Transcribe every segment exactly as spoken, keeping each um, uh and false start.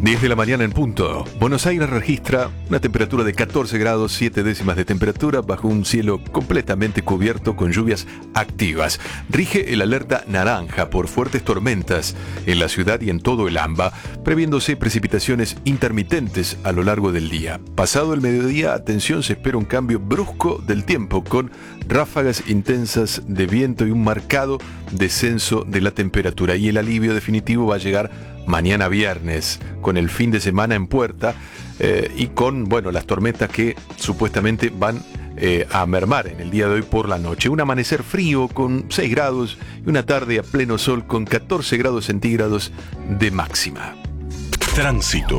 diez de la mañana en punto. Buenos Aires registra una temperatura de catorce grados siete décimas de temperatura bajo un cielo completamente cubierto con lluvias activas. Rige el alerta naranja por fuertes tormentas en la ciudad y en todo el AMBA, previéndose precipitaciones intermitentes a lo largo del día. Pasado el mediodía, atención, se espera un cambio brusco del tiempo con ráfagas intensas de viento y un marcado descenso de la temperatura. Y el alivio definitivo va a llegar mañana viernes, con el fin de semana en puerta eh, y con, bueno, las tormentas que supuestamente van eh, a mermar en el día de hoy por la noche. Un amanecer frío con seis grados y una tarde a pleno sol con catorce grados centígrados de máxima. Tránsito.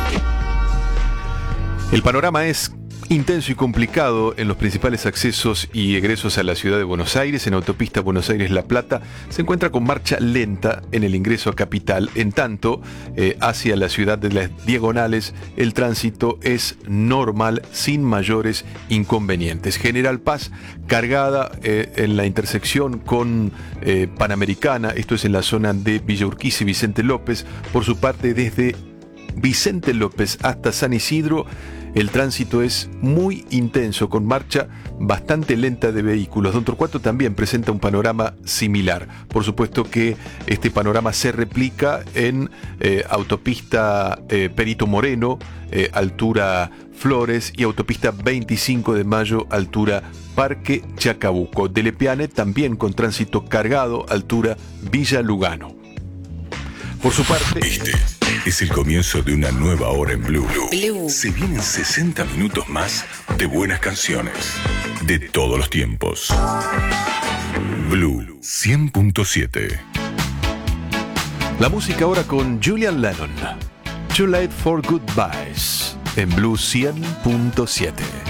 El panorama es intenso y complicado en los principales accesos y egresos a la ciudad de Buenos Aires. En autopista Buenos Aires-La Plata se encuentra con marcha lenta en el ingreso a Capital. En tanto, eh, hacia la ciudad de las Diagonales, el tránsito es normal, sin mayores inconvenientes. General Paz, cargada eh, en la intersección con eh, Panamericana, esto es en la zona de Villa Urquiza y Vicente López. Por su parte, desde Vicente López hasta San Isidro, el tránsito es muy intenso, con marcha bastante lenta de vehículos. Don Torcuato también presenta un panorama similar. Por supuesto que este panorama se replica en eh, autopista eh, Perito Moreno, eh, altura Flores, y autopista veinticinco de mayo, altura Parque Chacabuco. De Lepiane también con tránsito cargado, altura Villa Lugano. Por su parte, Este es el comienzo de una nueva hora en Blue. Blue. Se vienen sesenta minutos más de buenas canciones de todos los tiempos. Blue cien punto siete. La música ahora con Julian Lennon. Too Late for Goodbyes en Blue cien punto siete.